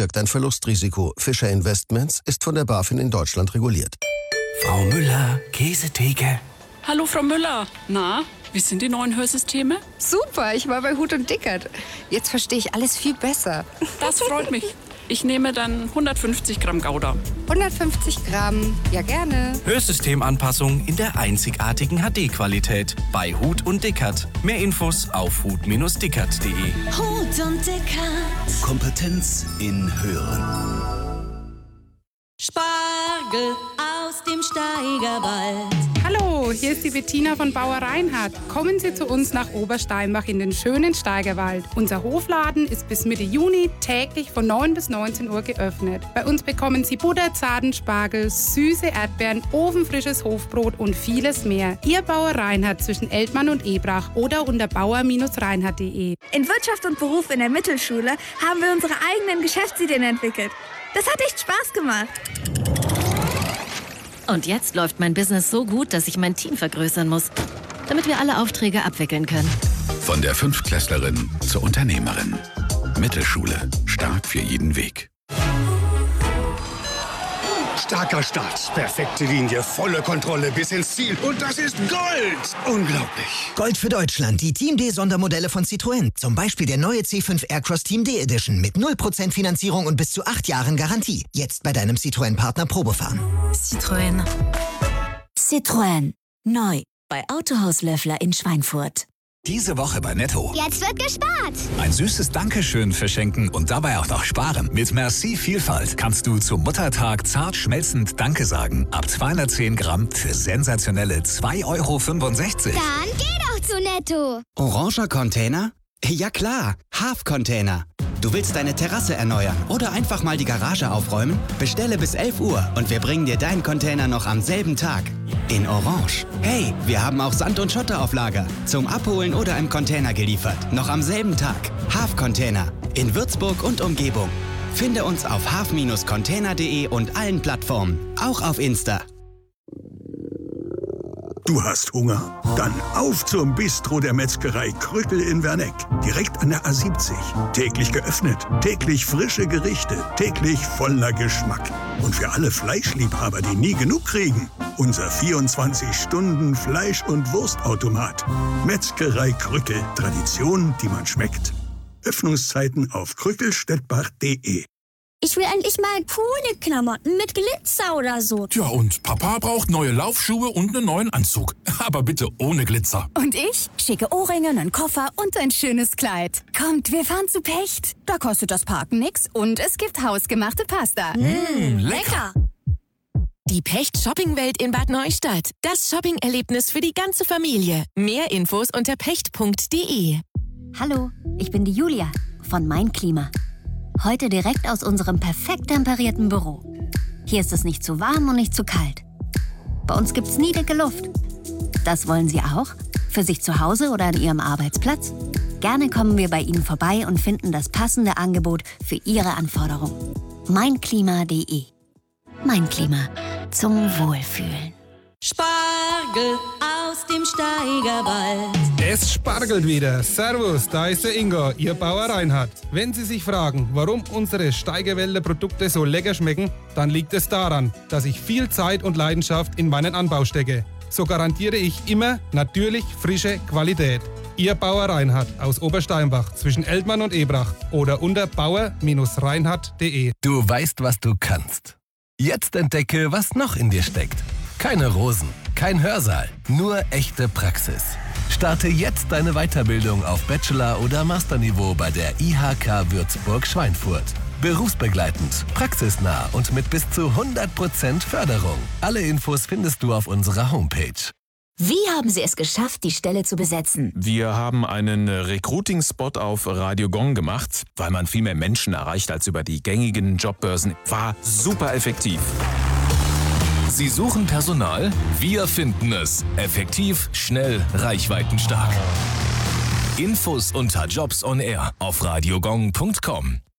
birgt ein Verlustrisiko. Fischer Investments ist von der BaFin in Deutschland reguliert. Frau Müller, Käsetheke. Hallo Frau Müller. Na, wie sind die neuen Hörsysteme? Super, ich war bei Huth und Dickert. Jetzt verstehe ich alles viel besser. Das freut mich. Ich nehme dann 150 Gramm Gouda. 150 Gramm, ja gerne. Hörsystemanpassung in der einzigartigen HD-Qualität bei Huth und Dickert. Mehr Infos auf huth-dickert.de. Huth und Dickert. Kompetenz in Hören. Spargel aus dem Steigerwald. Hallo, hier ist die Bettina von Bauer Reinhardt. Kommen Sie zu uns nach Obersteinbach in den schönen Steigerwald. Unser Hofladen ist bis Mitte Juni täglich von 9 bis 19 Uhr geöffnet. Bei uns bekommen Sie butterzarten Spargel, süße Erdbeeren, ofenfrisches Hofbrot und vieles mehr. Ihr Bauer Reinhardt zwischen Eltmann und Ebrach oder unter bauer-reinhardt.de. In Wirtschaft und Beruf in der Mittelschule haben wir unsere eigenen Geschäftsideen entwickelt. Das hat echt Spaß gemacht. Und jetzt läuft mein Business so gut, dass ich mein Team vergrößern muss, damit wir alle Aufträge abwickeln können. Von der Fünftklässlerin zur Unternehmerin. Mittelschule. Stark für jeden Weg. Starker Start, perfekte Linie, volle Kontrolle bis ins Ziel. Und das ist Gold! Unglaublich. Gold für Deutschland, die Team D-Sondermodelle von Citroën. Zum Beispiel der neue C5 Aircross Team D Edition mit 0% Finanzierung und bis zu 8 Jahren Garantie. Jetzt bei deinem Citroën-Partner Probefahren. Citroën. Citroën. Neu. Bei Autohaus Löffler in Schweinfurt. Diese Woche bei Netto. Jetzt wird gespart. Ein süßes Dankeschön verschenken und dabei auch noch sparen. Mit Merci Vielfalt kannst du zum Muttertag zart schmelzend Danke sagen. Ab 210 Gramm für sensationelle 2,65 €. Dann geh doch zu Netto. Oranger Container? Ja klar, Half-Container. Du willst deine Terrasse erneuern oder einfach mal die Garage aufräumen? Bestelle bis 11 Uhr und wir bringen dir deinen Container noch am selben Tag. In Orange. Hey, wir haben auch Sand und Schotter auf Lager. Zum Abholen oder im Container geliefert. Noch am selben Tag. Half-Container. In Würzburg und Umgebung. Finde uns auf half-container.de und allen Plattformen. Auch auf Insta. Du hast Hunger? Dann auf zum Bistro der Metzgerei Krückel in Werneck. Direkt an der A70. Täglich geöffnet, täglich frische Gerichte, täglich voller Geschmack. Und für alle Fleischliebhaber, die nie genug kriegen, unser 24-Stunden-Fleisch- und Wurstautomat. Metzgerei Krückel. Tradition, die man schmeckt. Öffnungszeiten auf krückelstettbach.de. Ich will endlich mal coole Klamotten mit Glitzer oder so. Tja, und Papa braucht neue Laufschuhe und einen neuen Anzug. Aber bitte ohne Glitzer. Und ich? Schicke Ohrringe, einen Koffer und ein schönes Kleid. Kommt, wir fahren zu Pecht. Da kostet das Parken nix und es gibt hausgemachte Pasta. Lecker! Die Pecht Shoppingwelt in Bad Neustadt. Das Shopping-Erlebnis für die ganze Familie. Mehr Infos unter pecht.de. Hallo, ich bin die Julia von Mein Klima. Heute direkt aus unserem perfekt temperierten Büro. Hier ist es nicht zu warm und nicht zu kalt. Bei uns gibt's nie dicke Luft. Das wollen Sie auch? Für sich zu Hause oder an Ihrem Arbeitsplatz? Gerne kommen wir bei Ihnen vorbei und finden das passende Angebot für Ihre Anforderungen. Meinklima.de. Mein Klima. Zum Wohlfühlen. Spargel aus dem Steigerwald. Es spargelt wieder. Servus, da ist der Ingo, Ihr Bauer Reinhardt. Wenn Sie sich fragen, warum unsere Steigerwälder Produkte so lecker schmecken, dann liegt es daran, dass ich viel Zeit und Leidenschaft in meinen Anbau stecke. So garantiere ich immer natürlich frische Qualität. Ihr Bauer Reinhardt aus Obersteinbach zwischen Eltmann und Ebrach oder unter bauer-reinhardt.de. Du weißt, was du kannst. Jetzt entdecke, was noch in dir steckt. Keine Rosen, kein Hörsaal, nur echte Praxis. Starte jetzt deine Weiterbildung auf Bachelor- oder Masterniveau bei der IHK Würzburg-Schweinfurt. Berufsbegleitend, praxisnah und mit bis zu 100% Förderung. Alle Infos findest du auf unserer Homepage. Wie haben Sie es geschafft, die Stelle zu besetzen? Wir haben einen Recruiting-Spot auf Radio Gong gemacht, weil man viel mehr Menschen erreicht als über die gängigen Jobbörsen. War super effektiv. Sie suchen Personal? Wir finden es. Effektiv, schnell, reichweitenstark. Infos unter Jobs on Air auf radiogong.com.